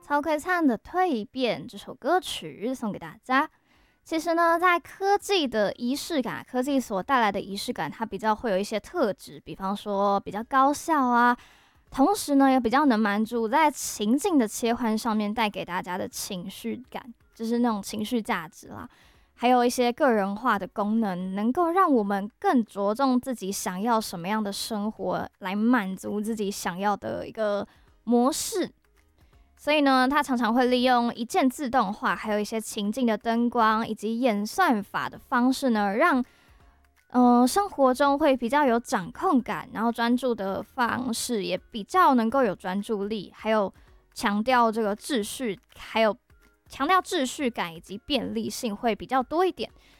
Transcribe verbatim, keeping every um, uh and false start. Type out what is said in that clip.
曹奎灿的《蜕变》这首歌曲送给大家。其实呢，在科技的仪式感，科技所带来的仪式感，它比较会有一些特质，比方说比较高效啊，同时呢，也比较能满足在情境的切换上面带给大家的情绪感，就是那种情绪价值啦。还有一些个人化的功能，能够让我们更着重自己想要什么样的生活，来满足自己想要的一个模式。所以呢，它常常会利用一键自动化，还有一些情境的灯光以及演算法的方式呢，让嗯、呃、生活中会比较有掌控感，然后专注的方式也比较能够有专注力，还有强调这个秩序，还有强调秩序感以及便利性会比较多一点。